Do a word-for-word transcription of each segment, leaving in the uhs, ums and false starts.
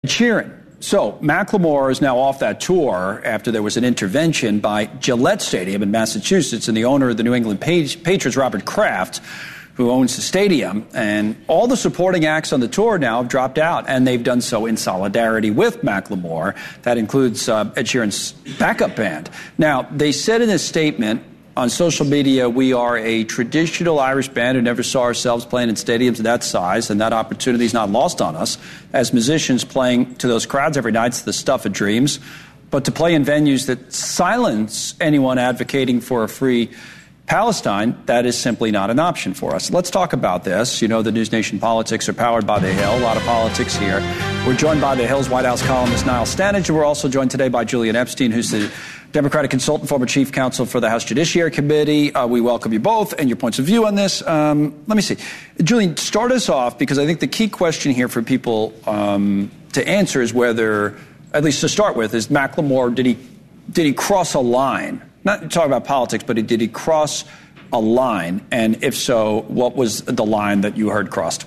Sheeran. So Macklemore is now off that tour after there was an intervention by Gillette Stadium in Massachusetts, and the owner of the New England Patriots, Robert Kraft, who owns the stadium. And all the supporting acts on the tour now have dropped out, and they've done so in solidarity with Macklemore. That includes uh, Ed Sheeran's backup band. Now, they said in a statement on social media, we are a traditional Irish band who never saw ourselves playing in stadiums of that size, and that opportunity is not lost on us. As musicians playing to those crowds every night, it's the stuff of dreams. But to play in venues that silence anyone advocating for a free Palestine, that is simply not an option for us. Let's talk about this. You know, the News Nation politics are powered by The Hill. A lot of politics here. We're joined by The Hill's White House columnist Niall Stanage, and we're also joined today by Julian Epstein, who's the Democratic consultant, former chief counsel for the House Judiciary Committee. Uh, we welcome you both and your points of view on this. Um, let me see. Julian, start us off, because I think the key question here for people um, to answer is whether, at least to start with, is Macklemore, did he, did he cross a line? Not talking about politics, but did he cross a line? And if so, what was the line that you heard crossed?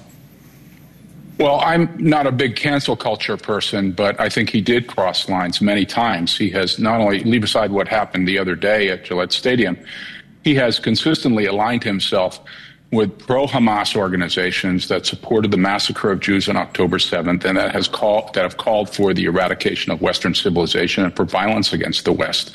Well, I'm not a big cancel culture person, but I think he did cross lines many times. He has not only, leave aside what happened the other day at Gillette Stadium, he has consistently aligned himself with pro-Hamas organizations that supported the massacre of Jews on October seventh and that has called, that have called for the eradication of Western civilization and for violence against the West.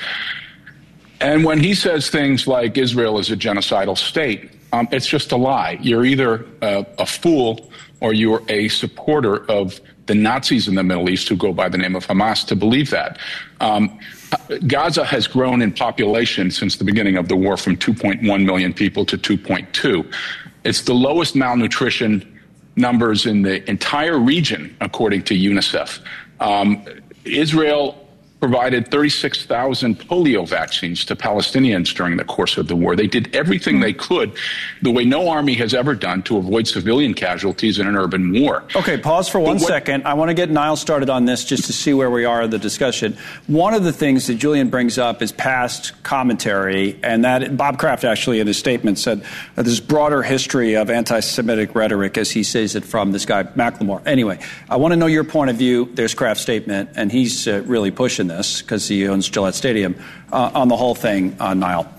And when he says things like Israel is a genocidal state, um, it's just a lie. You're either uh, a fool or you're a supporter of the Nazis in the Middle East who go by the name of Hamas to believe that. Um, Gaza has grown in population since the beginning of the war from two point one million people to two point two. It's the lowest malnutrition numbers in the entire region, according to UNICEF. Um, Israel provided thirty-six thousand polio vaccines to Palestinians during the course of the war. They did everything they could, the way no army has ever done, to avoid civilian casualties in an urban war. Okay, pause for one what, second. I want to get Niall started on this just to see where we are in the discussion. One of the things that Julian brings up is past commentary, and that Bob Kraft actually in his statement said uh, this broader history of anti-Semitic rhetoric, as he says it, from this guy Macklemore. Anyway, I want to know your point of view. There's Kraft's statement, and he's uh, really pushing this because he owns Gillette Stadium, uh, on the whole thing, uh, Niall.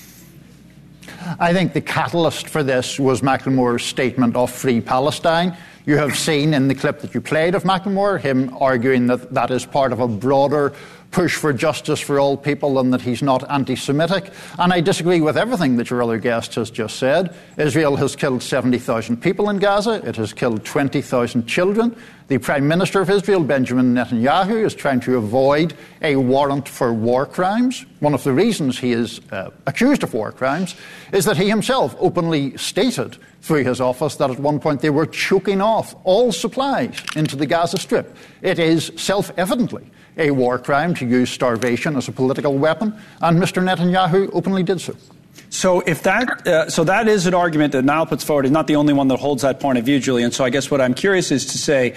I think the catalyst for this was Macklemore's statement of Free Palestine. You have seen in the clip that you played of Macklemore him arguing that that is part of a broader push for justice for all people and that he's not anti-Semitic. And I disagree with everything that your other guest has just said. Israel has killed seventy thousand people in Gaza. It has killed twenty thousand children. The Prime Minister of Israel, Benjamin Netanyahu, is trying to avoid a warrant for war crimes. One of the reasons he is uh, accused of war crimes is that he himself openly stated through his office that at one point they were choking off all supplies into the Gaza Strip. It is self-evidently a war crime to use starvation as a political weapon, and Mister Netanyahu openly did so. So if that, uh, so that is an argument that Niall puts forward. He's not the only one that holds that point of view, Julian. So I guess what I'm curious is to say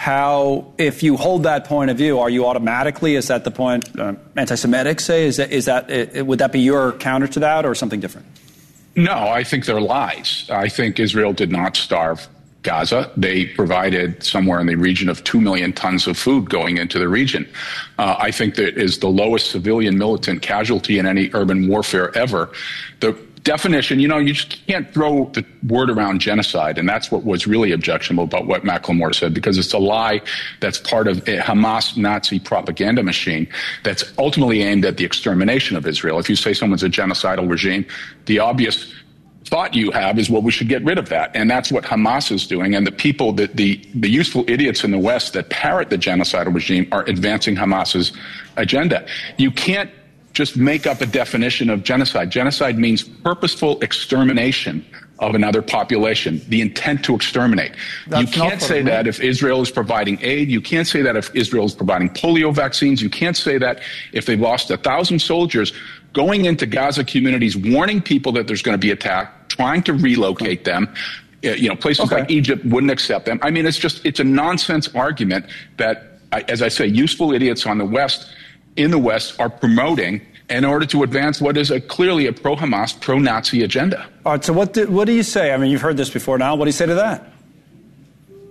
how, if you hold that point of view, are you automatically, is that the point, uh, anti-Semitic, say? Is that, is that, uh, would that be your counter to that or something different? No, I think they're lies. I think Israel did not starve Gaza. They provided somewhere in the region of two million tons of food going into the region. Uh, I think that is the lowest civilian militant casualty in any urban warfare ever. The definition, you know, you just can't throw the word around genocide, and that's what was really objectionable about what Macklemore said, because it's a lie that's part of a Hamas Nazi propaganda machine that's ultimately aimed at the extermination of Israel. If you say someone's a genocidal regime, the obvious thought you have is, well, we should get rid of that. And that's what Hamas is doing. And the people, that the, the useful idiots in the West that parrot the genocidal regime are advancing Hamas's agenda. You can't just make up a definition of genocide. Genocide means purposeful extermination of another population, the intent to exterminate. That's you can't say that if Israel is providing aid. You can't say that if Israel is providing polio vaccines. You can't say that if they've lost a thousand soldiers going into Gaza communities, warning people that there's going to be attack, trying to relocate them. You know, places okay. like Egypt wouldn't accept them. I mean, it's just, it's a nonsense argument that, as I say, useful idiots on the West, in the West, are promoting in order to advance what is a clearly a pro-Hamas, pro-Nazi agenda. All right, so what do, what do you say? I mean, you've heard this before now. What do you say to that?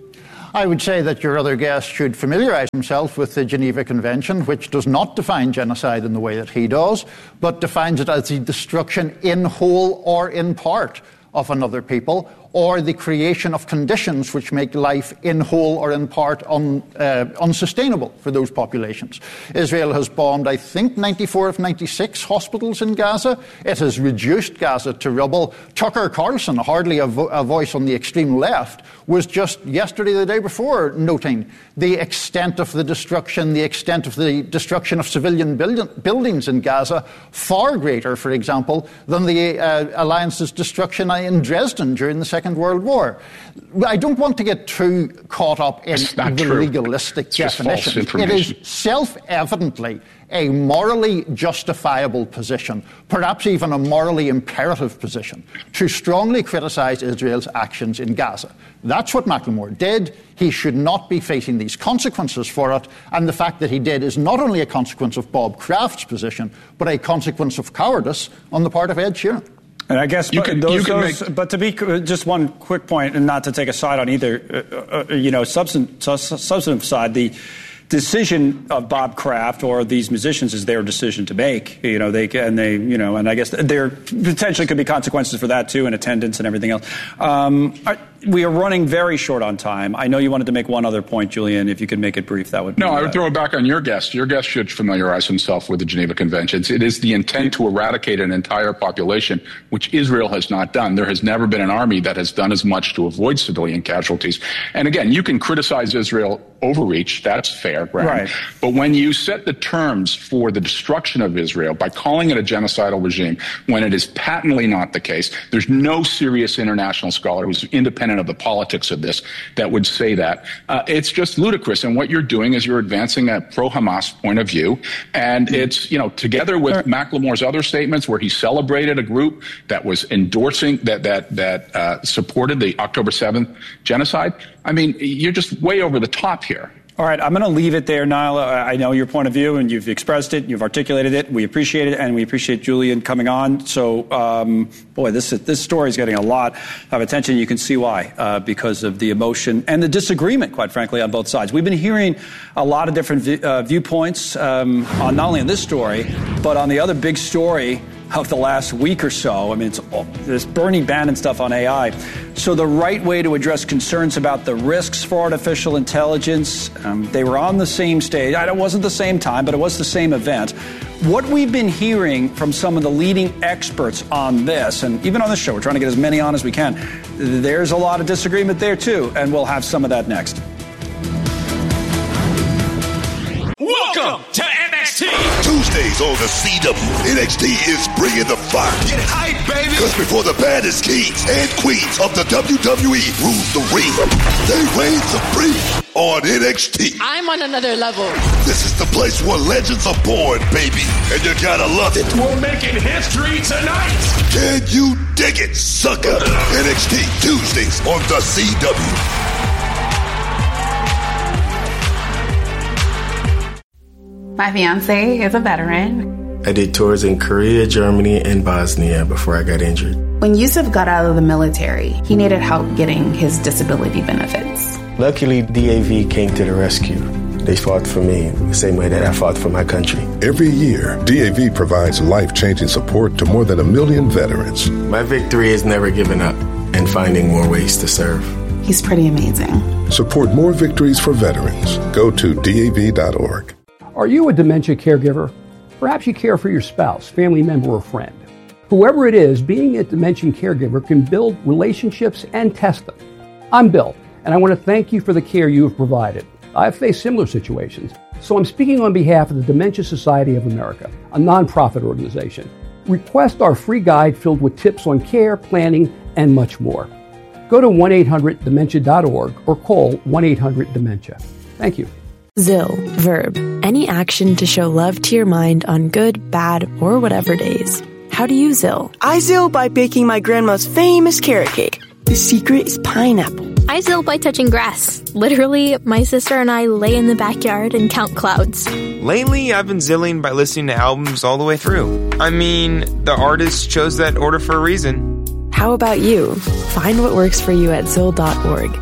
I would say that your other guest should familiarize himself with the Geneva Convention, which does not define genocide in the way that he does, but defines it as the destruction in whole or in part of another people, or the creation of conditions which make life in whole or in part un, uh, unsustainable for those populations. Israel has bombed, I think, ninety-four of ninety-six hospitals in Gaza. It has reduced Gaza to rubble. Tucker Carlson, hardly a, vo- a voice on the extreme left, was just yesterday, the day before, noting the extent of the destruction, the extent of the destruction of civilian build- buildings in Gaza, far greater, for example, than the uh, Alliance's destruction in Dresden during the Second World War. I don't want to get too caught up in the true. legalistic it's definition. It is self-evidently a morally justifiable position, perhaps even a morally imperative position, to strongly criticize Israel's actions in Gaza. That's what Macklemore did. He should not be facing these consequences for it, and the fact that he did is not only a consequence of Bob Kraft's position, but a consequence of cowardice on the part of Ed Sheeran. And I guess, you but, can, those, you can those, make... but to be just one quick point, and not to take a side on either, uh, uh, you know, substan- substantive side, the decision of Bob Kraft or these musicians is their decision to make. You know, they and they, you know, and I guess there potentially could be consequences for that too, and attendance and everything else. Um, I, we are running very short on time. I know you wanted to make one other point, Julian. If you could make it brief, that would be No, uh, I would throw it back on your guest. Your guest should familiarize himself with the Geneva Conventions. It is the intent to eradicate an entire population, which Israel has not done. There has never been an army that has done as much to avoid civilian casualties. And again, you can criticize Israel overreach. That's fair, Graham. Right. But when you set the terms for the destruction of Israel by calling it a genocidal regime, when it is patently not the case, there's no serious international scholar who's independent of the politics of this that would say that. Uh, it's just ludicrous. And what you're doing is you're advancing a pro-Hamas point of view. And it's, you know, together with Sure. Macklemore's other statements where he celebrated a group that was endorsing, that, that, that uh, supported the October seventh genocide. I mean, you're just way over the top here. All right, I'm going to leave it there, Niall. I know your point of view, and you've expressed it, you've articulated it. We appreciate it, and we appreciate Julian coming on. So, um, boy, this this story is getting a lot of attention. You can see why, uh, because of the emotion and the disagreement, quite frankly, on both sides. We've been hearing a lot of different vi- uh, viewpoints um, on not only on this story, but on the other big story of the last week or so. I mean, it's all, this Bernie Bannon stuff on A I. So the right way to address concerns about the risks for artificial intelligence, um, they were on the same stage. It wasn't the same time, but it was the same event. What we've been hearing from some of the leading experts on this, and even on this show, we're trying to get as many on as we can, there's a lot of disagreement there too, and we'll have some of that next. Welcome to N X T. Tuesdays on the C W. N X T is bringing the fire. Get hype, baby. Because before the baddest kings and queens of the W W E rule the ring, they reign supreme on N X T. I'm on another level. This is the place where legends are born, baby. And you gotta love it. We're making history tonight. Can you dig it, sucker? N X T Tuesdays on the C W. My fiance is a veteran. I did tours in Korea, Germany, and Bosnia before I got injured. When Yusuf got out of the military, he needed help getting his disability benefits. Luckily, D A V came to the rescue. They fought for me the same way that I fought for my country. Every year, D A V provides life-changing support to more than a million veterans. My victory is never giving up and finding more ways to serve. He's pretty amazing. Support more victories for veterans. Go to D A V dot org. Are you a dementia caregiver? Perhaps you care for your spouse, family member, or friend. Whoever it is, being a dementia caregiver can build relationships and test them. I'm Bill, and I want to thank you for the care you have provided. I've faced similar situations, so I'm speaking on behalf of the Dementia Society of America, a nonprofit organization. Request our free guide filled with tips on care, planning, and much more. Go to one eight hundred dementia dot org or call one eight hundred dementia. Thank you. Zill, verb, any action to show love to your mind on good, bad, or whatever days. How do you Zill? I Zill by baking my grandma's famous carrot cake. The secret is pineapple. I Zill by touching grass. Literally, my sister and I lay in the backyard and count clouds. Lately, I've been Zilling by listening to albums all the way through. I mean, the artist chose that order for a reason. How about you? Find what works for you at Zill dot org.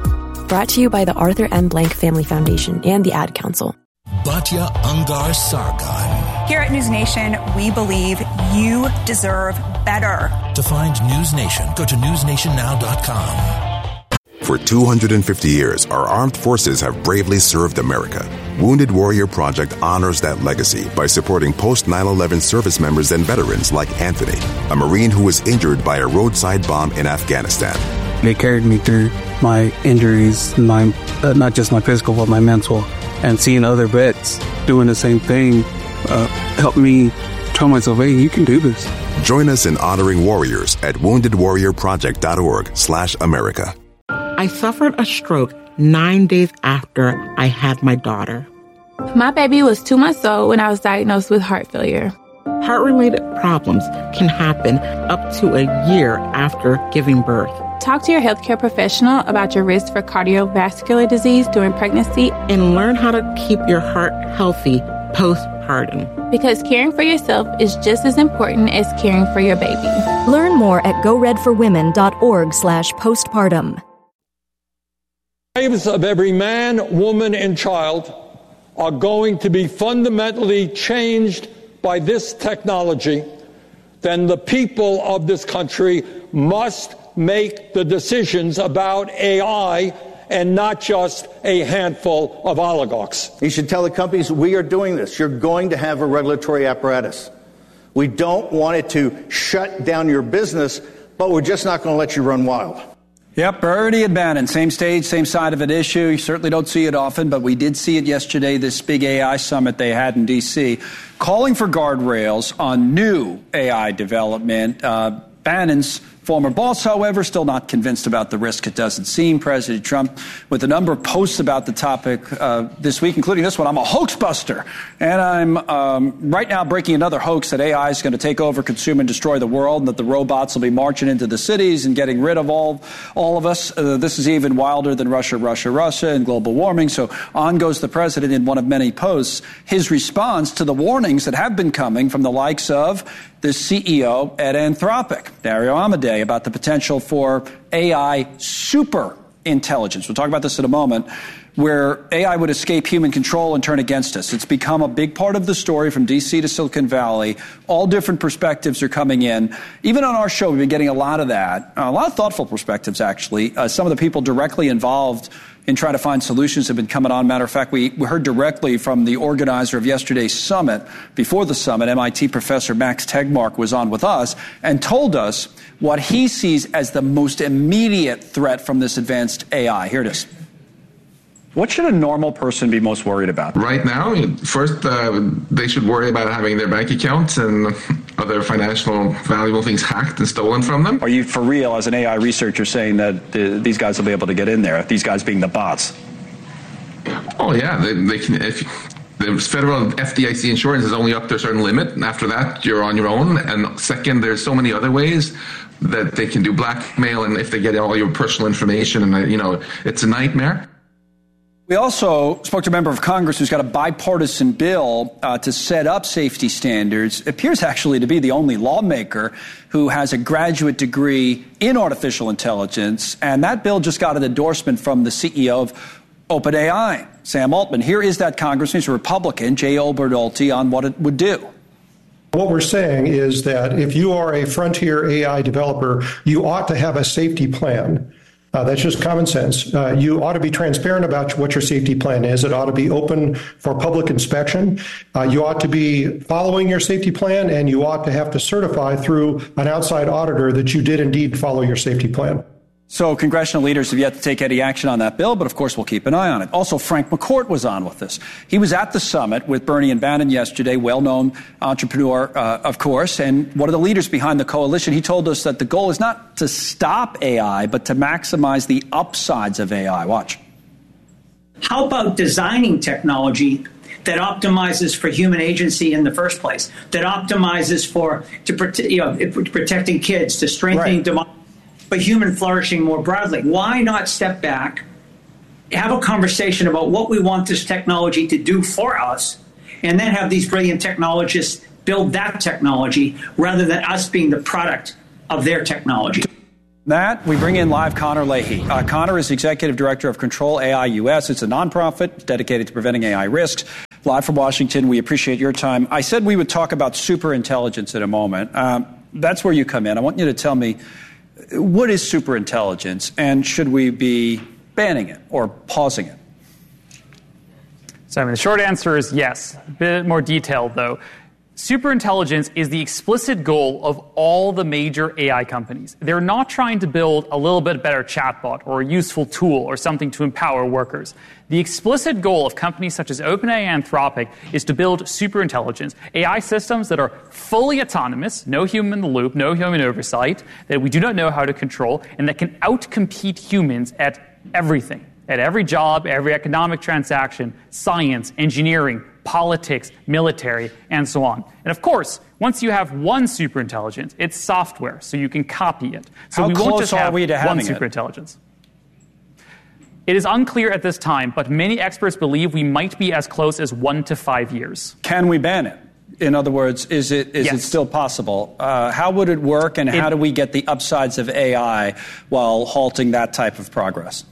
Brought to you by the Arthur M. Blank Family Foundation and the Ad Council. Batya Ungar Sargon. Here at News Nation, we believe you deserve better. To find News Nation, go to news nation now dot com. For two hundred fifty years, our armed forces have bravely served America. Wounded Warrior Project honors that legacy by supporting post nine eleven service members and veterans like Anthony, a Marine who was injured by a roadside bomb in Afghanistan. They carried me through my injuries, my uh, not just my physical, but my mental. And seeing other vets doing the same thing uh, helped me tell myself, hey, you can do this. Join us in honoring warriors at wounded warrior project dot org slash America. I suffered a stroke nine days after I had my daughter. My baby was two months old when I was diagnosed with heart failure. Heart-related problems can happen up to a year after giving birth. Talk to your healthcare professional about your risk for cardiovascular disease during pregnancy and learn how to keep your heart healthy postpartum. Because caring for yourself is just as important as caring for your baby. Learn more at go red for women dot org slash postpartum. Lives of every man, woman, and child are going to be fundamentally changed by this technology, then the people of this country must make the decisions about A I and not just a handful of oligarchs. You should tell the companies, we are doing this. You're going to have a regulatory apparatus. We don't want it to shut down your business, but we're just not going to let you run wild. Yep, Bernie and Bannon, same stage, same side of an issue. You certainly don't see it often, but we did see it yesterday, this big A I summit they had in D C, calling for guardrails on new A I development. Uh, Bannon's former boss, however, still not convinced about the risk, it doesn't seem. President Trump, with a number of posts about the topic uh, this week, including this one, I'm a hoax buster. And I'm um, right now breaking another hoax that A I is going to take over, consume, and destroy the world, and that the robots will be marching into the cities and getting rid of all, all of us. Uh, this is even wilder than Russia, Russia, Russia, and global warming. So on goes the president in one of many posts. His response to the warnings that have been coming from the likes of the C E O at Anthropic, Dario Amodei, about the potential for A I super intelligence. We'll talk about this in a moment, where A I would escape human control and turn against us. It's become a big part of the story from D C to Silicon Valley. All different perspectives are coming in. Even on our show, we've been getting a lot of that, a lot of thoughtful perspectives, actually. Uh, some of the people directly involved in trying to find solutions have been coming on. Matter of fact, we, we heard directly from the organizer of yesterday's summit. Before the summit, M I T professor Max Tegmark was on with us and told us what he sees as the most immediate threat from this advanced A I. Here it is. What should a normal person be most worried about? Right now, first, uh, they should worry about having their bank accounts and other financial valuable things hacked and stolen from them. Are you for real, as an A I researcher, saying that uh, these guys will be able to get in there, these guys being the bots? Oh, yeah. They, they can. If the federal F D I C insurance is only up to a certain limit. After that, you're on your own. And second, there's so many other ways that they can do blackmail, and if they get all your personal information, and, you know, it's a nightmare. We also spoke to a member of Congress who's got a bipartisan bill uh, to set up safety standards. It appears actually to be the only lawmaker who has a graduate degree in artificial intelligence. And that bill just got an endorsement from the C E O of OpenAI, Sam Altman. Here is that congressman, he's a Republican, Jay Obernolte, on what it would do. What we're saying is that if you are a frontier A I developer, you ought to have a safety plan. Uh, that's just common sense. Uh, you ought to be transparent about what your safety plan is. It ought to be open for public inspection. Uh, you ought to be following your safety plan, and you ought to have to certify through an outside auditor that you did indeed follow your safety plan. So congressional leaders have yet to take any action on that bill, but of course we'll keep an eye on it. Also, Frank McCourt was on with us. He was at the summit with Bernie and Bannon yesterday, well-known entrepreneur, uh, of course, and one of the leaders behind the coalition. He told us that the goal is not to stop A I, but to maximize the upsides of A I. Watch. How about designing technology that optimizes for human agency in the first place, that optimizes for to prote- you know, protecting kids, to strengthening right. democracy, but human flourishing more broadly? Why not step back, have a conversation about what we want this technology to do for us, and then have these brilliant technologists build that technology rather than us being the product of their technology? that, we bring in live Connor Leahy. Uh, Connor is Executive Director of Control A I U S. It's a nonprofit dedicated to preventing A I risks. Live from Washington, we appreciate your time. I said we would talk about superintelligence in a moment. Um, that's where you come in. I want you to tell me, what is superintelligence, and should we be banning it or pausing it? So I mean, the short answer is yes. A bit more detailed, though. Superintelligence is the explicit goal of all the major A I companies. They're not trying to build a little bit better chatbot or a useful tool or something to empower workers. The explicit goal of companies such as OpenAI and Anthropic is to build superintelligence, A I systems that are fully autonomous, no human in the loop, no human oversight, that we do not know how to control, and that can outcompete humans at everything, at every job, every economic transaction, science, engineering, politics, military, and so on. And of course, once you have one superintelligence, it's software, so you can copy it. So How we won't just close are have we to one having it? superintelligence. It is unclear at this time, but many experts believe we might be as close as one to five years. Can we ban it? In other words, is it is Yes. it still possible? Uh, how would it work, and It- how do we get the upsides of A I while halting that type of progress?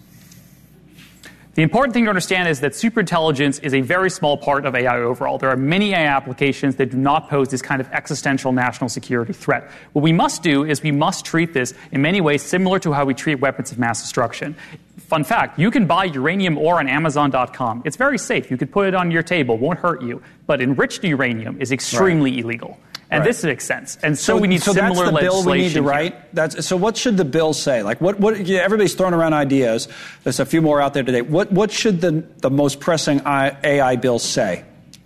The important thing to understand is that superintelligence is a very small part of A I overall. There are many A I applications that do not pose this kind of existential national security threat. What we must do is we must treat this in many ways similar to how we treat weapons of mass destruction. Fun fact, you can buy uranium ore on Amazon dot com. It's very safe. You could put it on your table, won't hurt you. But enriched uranium is extremely right. illegal. And Right. this makes sense. And so, so we need so similar that's the bill legislation we need to here. write. That's, so what should the bill say? Like what? What? Yeah, everybody's throwing around ideas. There's a few more out there today. What? What should the the most pressing A I bill say?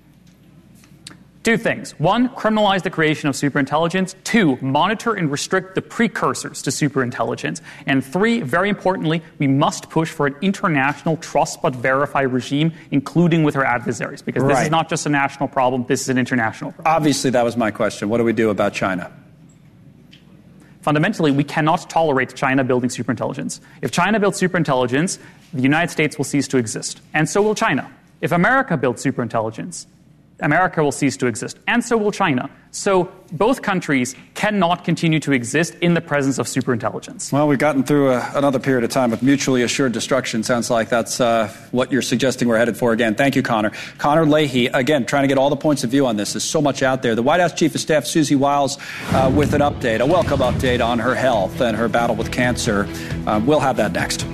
Two things. One, criminalize the creation of superintelligence. Two, monitor and restrict the precursors to superintelligence. And three, very importantly, we must push for an international trust but verify regime, including with our adversaries, because this Right. is not just a national problem, this is an international problem. Obviously, that was my question. What do we do about China? Fundamentally, we cannot tolerate China building superintelligence. If China builds superintelligence, the United States will cease to exist. And so will China. If America builds superintelligence, America will cease to exist, and so will China. So both countries cannot continue to exist in the presence of superintelligence. Well, we've gotten through a, another period of time with mutually assured destruction. Sounds like that's uh, what you're suggesting we're headed for again. Thank you, Connor. Connor Leahy, again, trying to get all the points of view on this. There's so much out there. The White House Chief of Staff, Susie Wiles, uh, with an update, a welcome update on her health and her battle with cancer. Uh, we'll have that next.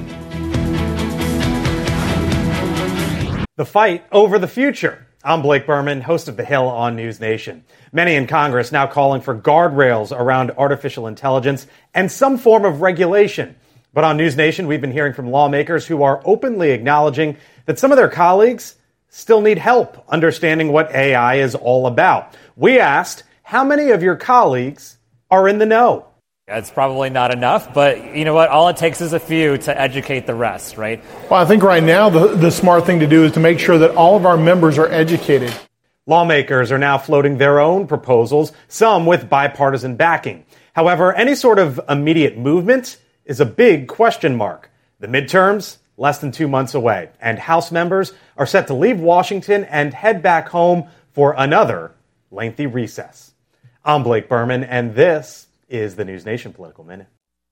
The fight over the future. I'm Blake Berman, host of The Hill on News Nation. Many in Congress now calling for guardrails around artificial intelligence and some form of regulation. But on News Nation, we've been hearing from lawmakers who are openly acknowledging that some of their colleagues still need help understanding what A I is all about. We asked, how many of your colleagues are in the know? It's probably not enough, but you know what? All it takes is a few to educate the rest, right? Well, I think right now the, the smart thing to do is to make sure that all of our members are educated. Lawmakers are now floating their own proposals, some with bipartisan backing. However, any sort of immediate movement is a big question mark. The midterms, less than two months away, and House members are set to leave Washington and head back home for another lengthy recess. I'm Blake Berman, and this is the News Nation Political Minute.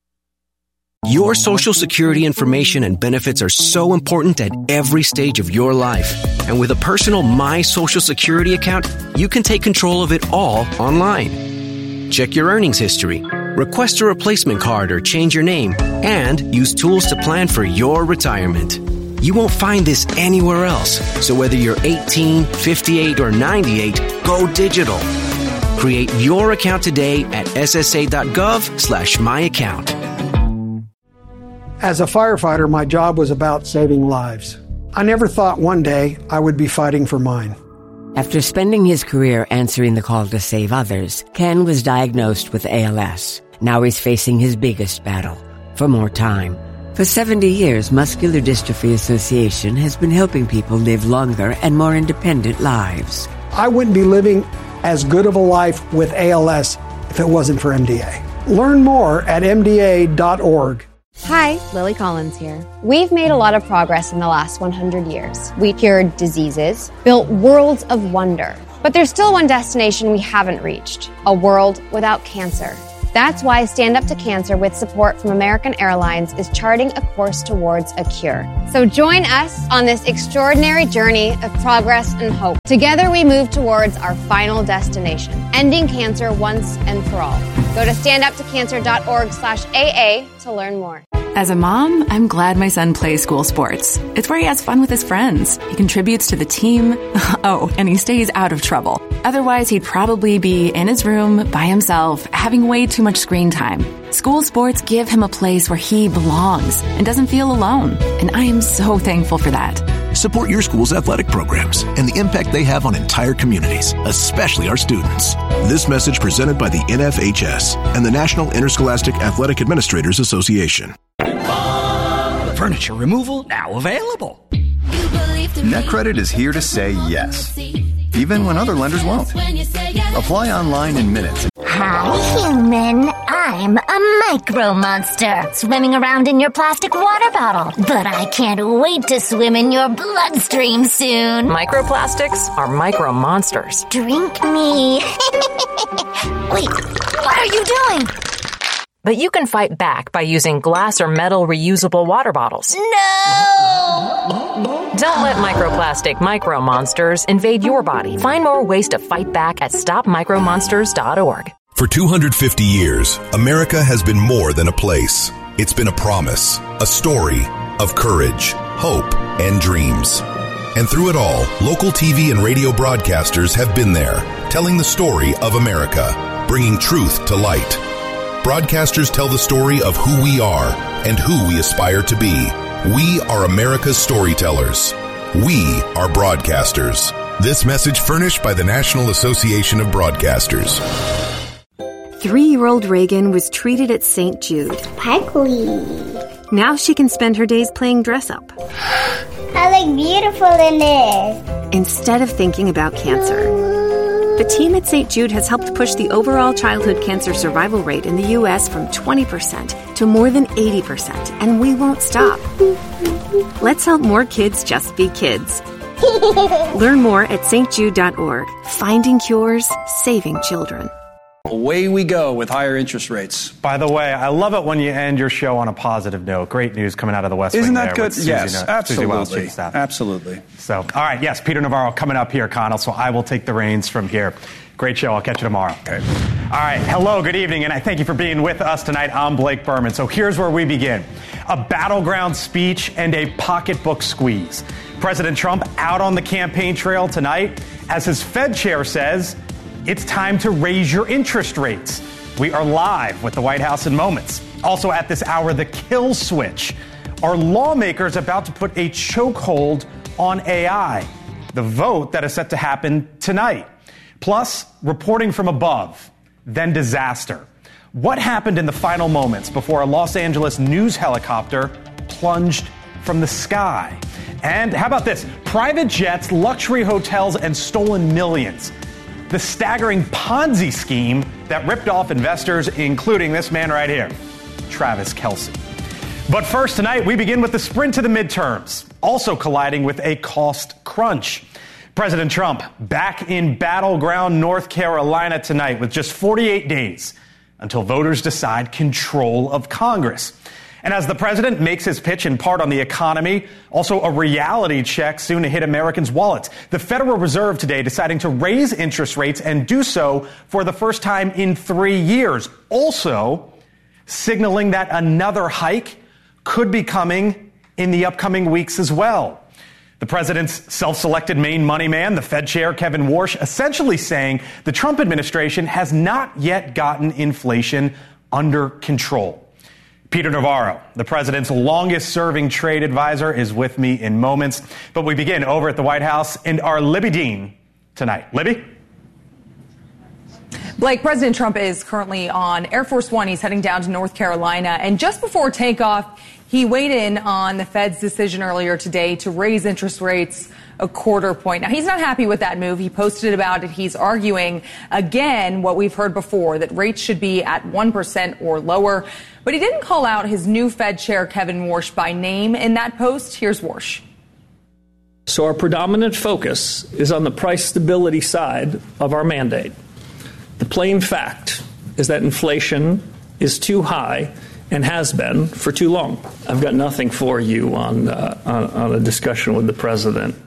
Your Social Security information and benefits are so important at every stage of your life. And with a personal My Social Security account, you can take control of it all online. Check your earnings history, request a replacement card or change your name, and use tools to plan for your retirement. You won't find this anywhere else. So whether you're eighteen, fifty-eight, or ninety-eight, go digital. Create your account today at ssa.gov slash my account. As a firefighter, my job was about saving lives. I never thought one day I would be fighting for mine. After spending his career answering the call to save others, Ken was diagnosed with A L S. Now he's facing his biggest battle, for more time. For seventy years, Muscular Dystrophy Association has been helping people live longer and more independent lives. I wouldn't be living as good of a life with A L S if it wasn't for M D A. Learn more at M D A dot org. Hi, Lily Collins here. We've made a lot of progress in the last one hundred years. We cured diseases, built worlds of wonder. But there's still one destination we haven't reached, a world without cancer. That's why Stand Up to Cancer, with support from American Airlines, is charting a course towards a cure. So join us on this extraordinary journey of progress and hope. Together we move towards our final destination, ending cancer once and for all. Go to standuptocancer.org slash AA to learn more. As a mom, I'm glad my son plays school sports. It's where he has fun with his friends. He contributes to the team. Oh, and he stays out of trouble. Otherwise, he'd probably be in his room by himself, having way too much screen time. School sports give him a place where he belongs and doesn't feel alone. And I am so thankful for that. Support your school's athletic programs and the impact they have on entire communities, especially our students. This message presented by the N F H S and the National Interscholastic Athletic Administrators Association. Furniture removal now available. NetCredit is here to say yes, even when other lenders won't. Apply online in minutes. Hi, human. I'm a micro monster swimming around in your plastic water bottle. But I can't wait to swim in your bloodstream soon. Microplastics are micro monsters. Drink me. Wait, what are you doing? But you can fight back by using glass or metal reusable water bottles. No! Don't let microplastic micro monsters invade your body. Find more ways to fight back at stop micro monsters dot org. For two hundred fifty years, America has been more than a place. It's been a promise, a story of courage, hope, and dreams. And through it all, local T V and radio broadcasters have been there, telling the story of America, bringing truth to light. Broadcasters tell the story of who we are and who we aspire to be. We are America's storytellers. We are broadcasters. This message furnished by the National Association of Broadcasters. Three-year-old Reagan was treated at Saint Jude. Sparkly. Now she can spend her days playing dress-up. I look beautiful in this. Instead of thinking about cancer. The team at Saint Jude has helped push the overall childhood cancer survival rate in the U S from twenty percent to more than eighty percent, and we won't stop. Let's help more kids just be kids. Learn more at s t jude dot org. Finding cures, saving children. Away we go with higher interest rates. By the way, I love it when you end your show on a positive note. Great news coming out of the West Wing. Isn't that there good? Susie, Yes, uh, absolutely. Susie Absolutely. So, all right, yes, Peter Navarro coming up here, Connell, so I will take the reins from here. Great show. I'll catch you tomorrow. Okay. All right. Hello, good evening, and I thank you for being with us tonight. I'm Blake Berman. So here's where we begin. A battleground speech and a pocketbook squeeze. President Trump out on the campaign trail tonight as his Fed chair says, it's time to raise your interest rates. We are live with the White House in moments. Also at this hour, the kill switch. Are lawmakers about to put a chokehold on A I? The vote that is set to happen tonight. Plus, reporting from above, then disaster. What happened in the final moments before a Los Angeles news helicopter plunged from the sky? And how about this? Private jets, luxury hotels, and stolen millions. The staggering Ponzi scheme that ripped off investors, including this man right here, Travis Kelce. But first tonight, we begin with the sprint to the midterms, also colliding with a cost crunch. President Trump back in battleground North Carolina tonight with just forty-eight days until voters decide control of Congress. And as the president makes his pitch in part on the economy, also a reality check soon to hit Americans' wallets. The Federal Reserve today deciding to raise interest rates and do so for the first time in three years. Also signaling that another hike could be coming in the upcoming weeks as well. The president's self-selected main money man, the Fed chair, Kevin Warsh, essentially saying the Trump administration has not yet gotten inflation under control. Peter Navarro, the president's longest-serving trade advisor, is with me in moments. But we begin over at the White House and our Libby Dean tonight. Libby? Blake, President Trump is currently on Air Force One. He's heading down to North Carolina. And just before takeoff, he weighed in on the Fed's decision earlier today to raise interest rates a quarter point. Now, he's not happy with that move. He posted about it. He's arguing, again, what we've heard before, that rates should be at one percent or lower. But he didn't call out his new Fed chair, Kevin Warsh, by name in that post. Here's Warsh. So our predominant focus is on the price stability side of our mandate. The plain fact is that inflation is too high and has been for too long. I've got nothing for you on, uh, on, on a discussion with the president